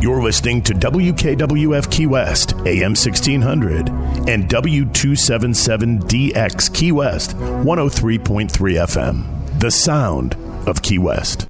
You're listening to WKWF Key West, AM 1600, and W277DX Key West, 103.3 FM. The sound of Key West.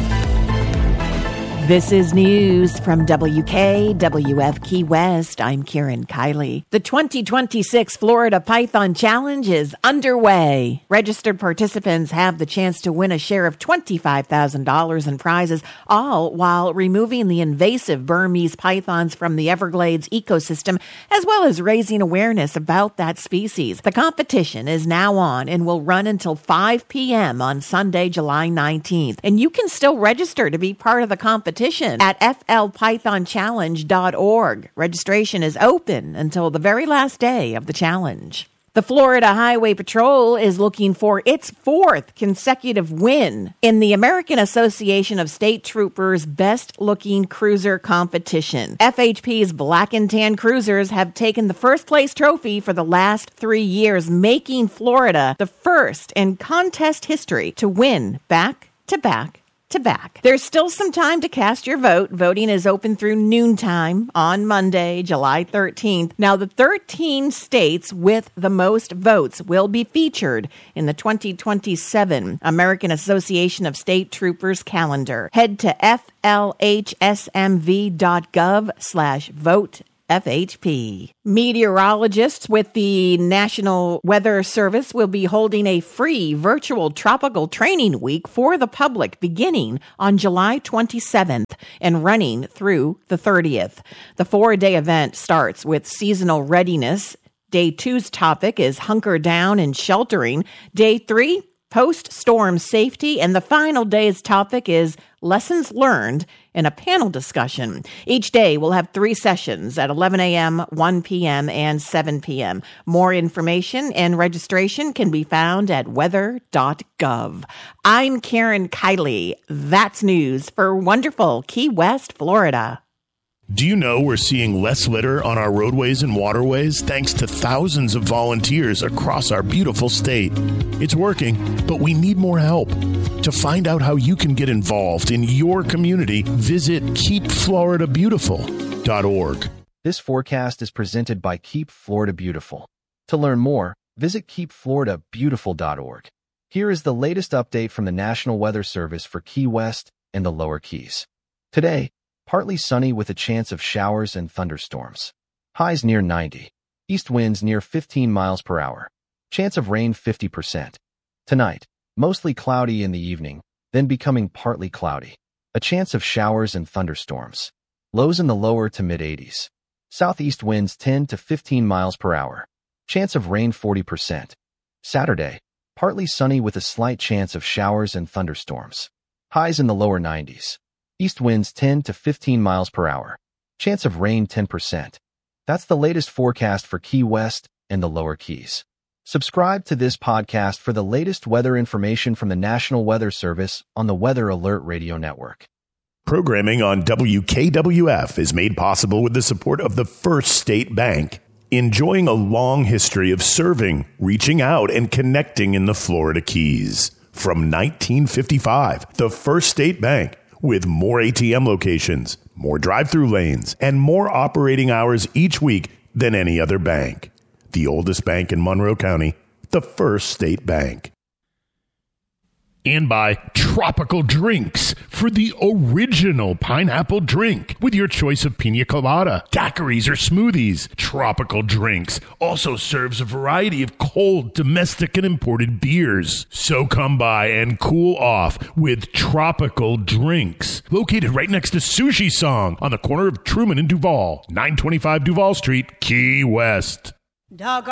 This is news from WKWF Key West. I'm Karen Kiley. The 2026 Florida Python Challenge is underway. Registered participants have the chance to win a share of $25,000 in prizes, all while removing the invasive Burmese pythons from the Everglades ecosystem, as well as raising awareness about that species. The competition is now on and will run until 5 p.m. on Sunday, July 19th. And you can still register to be part of the competition at flpythonchallenge.org. Registration is open until the very last day of the challenge. The Florida Highway Patrol is looking for its fourth consecutive win in the American Association of State Troopers Best Looking Cruiser competition. FHP's Black and Tan Cruisers have taken the first place trophy for the last 3 years, making Florida the first in contest history to win back-to-back. There's still some time to cast your vote. Voting is open through noontime on Monday, July 13th. Now, the 13 states with the most votes will be featured in the 2027 American Association of State Troopers calendar. Head to flhsmv.gov/vote. FHP. Meteorologists with the National Weather Service will be holding a free virtual tropical training week for the public beginning on July 27th and running through the 30th. The 4-day event starts with seasonal readiness. Day 2's topic is hunker down and sheltering. Day 3, post-storm safety. And the final day's topic is lessons learned in a panel discussion. Each day will have 3 sessions at 11 a.m., 1 p.m., and 7 p.m. More information and registration can be found at weather.gov. I'm Karen Kiley. That's news for wonderful Key West, Florida. Do you know we're seeing less litter on our roadways and waterways thanks to thousands of volunteers across our beautiful state? It's working, but we need more help. To find out how you can get involved in your community, visit keepfloridabeautiful.org. This forecast is presented by Keep Florida Beautiful. To learn more, visit keepfloridabeautiful.org. Here is the latest update from the National Weather Service for Key West and the Lower Keys. Today, partly sunny with a chance of showers and thunderstorms. Highs near 90. East winds near 15 miles per hour. Chance of rain 50%. Tonight, mostly cloudy in the evening, then becoming partly cloudy. A chance of showers and thunderstorms. Lows in the lower to mid-80s. Southeast winds 10 to 15 miles per hour. Chance of rain 40%. Saturday, partly sunny with a slight chance of showers and thunderstorms. Highs in the lower 90s. East winds 10 to 15 miles per hour. Chance of rain 10%. That's the latest forecast for Key West and the Lower Keys. Subscribe to this podcast for the latest weather information from the National Weather Service on the Weather Alert Radio Network. Programming on WKWF is made possible with the support of the First State Bank, enjoying a long history of serving, reaching out, and connecting in the Florida Keys. From 1955, the First State Bank, with more ATM locations, more drive-through lanes, and more operating hours each week than any other bank. The oldest bank in Monroe County, the First State Bank. And by Tropical Drinks, for the original pineapple drink with your choice of pina colada, daiquiris, or smoothies. Tropical Drinks also serves a variety of cold, domestic, and imported beers. So come by and cool off with Tropical Drinks, located right next to Sushi Song on the corner of Truman and Duval, 925 Duval Street, Key West.